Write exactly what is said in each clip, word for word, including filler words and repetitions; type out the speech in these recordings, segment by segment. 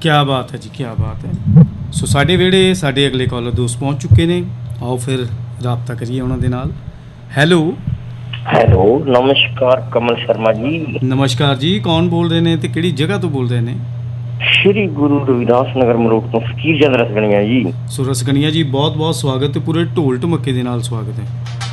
क्या बात है जी, क्या बात है। सो साडे वेड़े साडे अगले कॉलर दोस्त पहुंच चुके ने, आओ फिर राबता करिए उन्हां दे नाल। हैलो हेलो, नमस्कार कमल शर्मा जी। नमस्कार जी, कौन बोल रहे ने ते किहड़ी जगह तो बोल रहे ने? श्री गुरु रविदास नगर मरोट तो फकीर चंद रसगणिया जी। सो रसगणिया जी, बहुत बहुत स्वागत है, पूरे ढोल ढमके दे नाल स्वागत है।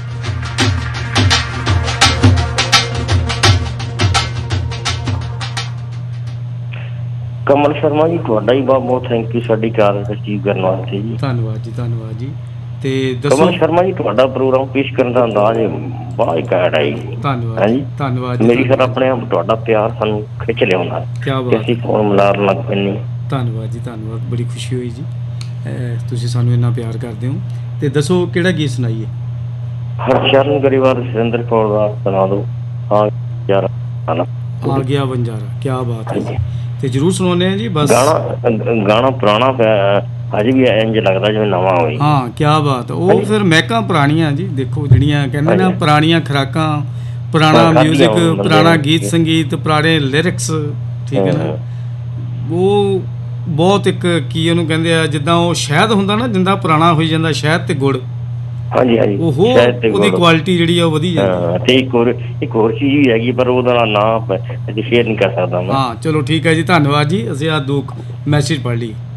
कमल शर्मा जी ਤੁਹਾਡਾ ਹੀ ਬਹੁਤ ਬਹੁਤ ਥੈਂਕ ਯੂ ਸਾਡੀ ਕਾਲ ਰਿਸੀਵ ਕਰਨ ਵਾਸਤੇ ਜੀ। ਧੰਨਵਾਦ ਜੀ, ਧੰਨਵਾਦ ਜੀ। ਤੇ ਦੱਸੋ ਕਮਲ ਸ਼ਰਮਾ ਜੀ, ਤੁਹਾਡਾ ਪ੍ਰੋਗਰਾਮ ਪੇਸ਼ ਕਰਨ ਦਾ ਅੰਦਾਜ਼ ਬੜਾ ਹੀ ਘੈਂਟ ਹੈ ਜੀ। ਧੰਨਵਾਦ ਜੀ, ਧੰਨਵਾਦ ਜੀ। ਮੇਰੀ ਸਰ ਆਪਣੇ ਆਪ ਤੁਹਾਡਾ ਪਿਆਰ ਸਾਨੂੰ ਖਿੱਚ ਲਿਆਉਂਦਾ। ਕੀ ਬਾਤ, ਅਸੀਂ ਫੋਨ ਮਿਲਾਉਣ ਲੱਗ ਪੈਂਦੇ। ਧੰਨਵਾਦ ਜੀ, ਧੰਨਵਾਦ, ਬੜੀ ਖੁਸ਼ੀ ਹੋਈ ਜੀ ਤੁਸੀਂ ਸਾਨੂੰ ਇੰਨਾ ਪਿਆਰ ਕਰਦੇ ਹੋ। ਤੇ ਦੱਸੋ ਕਿਹੜਾ ਗੀਤ ਸੁਣਾਈਏ? ਹਰਸ਼ਰਨ ਗਰੇਵਾਲ ਸੁਰਿੰਦਰ ਕੌਰ ਦਾ ਸੁਣਾ ਦਿਓ। ਹਾਂ ਯਾਰ ਆ ਗਿਆ ਬੰਜਾਰਾ, ਕੀ ਬਾਤ ਹੈ ਜੀ। ਤੇ ਜਰੂਰ ਸੁਣਾਉਂਦੇ ਆ ਜੀ। ਬਸ ਗਾਣਾ ਗਾਣਾ ਪੁਰਾਣਾ ਅਜੇ ਵੀ ਇੰਜ ਲੱਗਦਾ ਜਿਵੇਂ ਨਵਾਂ ਹੋਵੇ। ਹਾਂ, ਕੀ ਬਾਤ। ਉਹ ਫਿਰ ਮਹਿਕਾਂ ਪੁਰਾਣੀਆਂ ਜੀ, ਦੇਖੋ ਜਿਹੜੀਆਂ ਕਹਿੰਦੇ ਨਾ ਪੁਰਾਣੀਆਂ ਖੁਰਾਕਾਂ, ਪੁਰਾਣਾ ਮਿਊਜ਼ਿਕ, ਪੁਰਾਣਾ ਗੀਤ ਸੰਗੀਤ, ਪੁਰਾਣੇ ਲਿਰਿਕਸ, ਠੀਕ ਹੈ ਨਾ। ਉਹ ਬਹੁਤ ਇੱਕ ਕੀ ਉਹਨੂੰ ਕਹਿੰਦੇ ਆ, ਜਿੱਦਾਂ ਉਹ ਸ਼ਹਿਦ ਹੁੰਦਾ ਨਾ, ਜਿੰਦਾ ਪੁਰਾਣਾ ਹੋਈ ਜਾਂਦਾ ਸ਼ਹਿਦ ਤੇ ਗੁੜ। ਹਾਂਜੀ ਹਾਂਜੀ, ਉਹ ਉਹਦੀ ਕੁਆਲਿਟੀ ਜਿਹੜੀ ਆ ਉਹ ਵਧੀ ਜਾਂਦੀ। ਤੇ ਇੱਕ ਹੋਰ ਇੱਕ ਹੋਰ ਚੀਜ਼ ਵੀ ਹੈਗੀ, ਪਰ ਉਹਦਾ ਨਾਂ ਅਸੀਂ ਸ਼ੇਅਰ ਨਹੀਂ ਕਰ ਸਕਦਾ। ਹਾਂ ਚਲੋ ਠੀਕ ਹੈ ਜੀ, ਧੰਨਵਾਦ ਜੀ। ਅਸੀਂ ਆਹ ਦੋ ਮੈਸੇਜ ਪੜ੍ਹ ਲਈ।